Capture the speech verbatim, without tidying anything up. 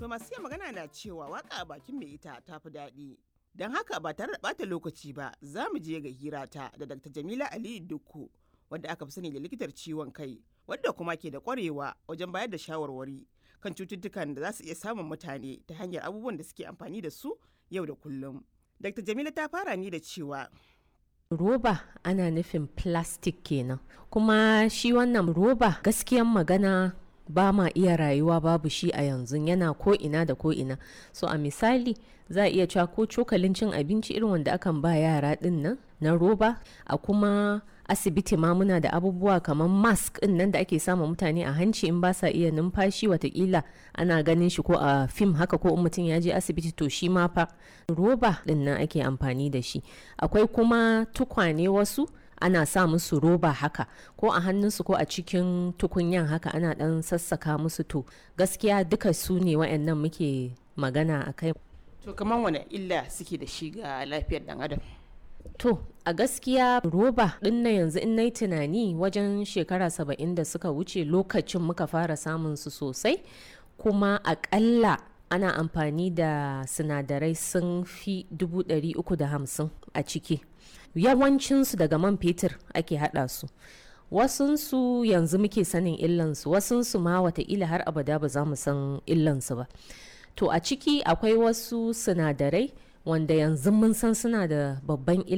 To masu iya magana na cewa waka a bakin mai ita ta fi daɗi. Don haka ba tare da ɓata lokaci ba za mu je ga hirata da Dakta Jamila Aliyu Dukku wadda aka fi sani da likitar ciwon kai wadda kuma ke da ƙwarewa wajen bayar da shawarwari kan cututtukan da za su iya samun mutane ta hanyar abubuwan da suke amfani da su yau da kullum. Dakta Jamila ta fara ni da cewa roba ana nufin plastic kenan, kuma shi wannan roba gaskiyan magana ba ma iya rayuwa babu shi a yanzu, yana ko ina da ko ina. So a misali za a iya cewa ko cokalin cin abinci irin wanda akan ba yara din nan na roba, a kuma asibiti ma muna da abubuwa kamar mask din nan da ake sama mutane a hanci in ba sa iya numfashi, watakila ana ganin shi ko a fim haka, ko in mutum ya je asibiti to shi ma fa roba din nan ake amfani da shi. Akwai kuma tukwane wasu ana sa musu roba haka, ko a hannunsu ko a cikin tukunyan haka ana dan sassaka musu. To gaskiya duka su ne waɗannan muke magana a kai. to kamar wane illa suke da shi ga lafiyar dan adam? To a gaskiya roba din na yanzu in nayi tunani wajen shekara saba'in da suka wuce lokacin muka fara samun su sosai, kuma akalla ana amfani da sinadarai sun fi dubu ɗari uku da hamsin a ciki. Yawancinsu daga man fetur ake hada su, wasunsu yanzu muke sanin illansu, wasunsu ma wataƙila har abada ba za mu san illansu ba. To a ciki akwai wasu sinadarai wanda yanzu mun san suna da babban illa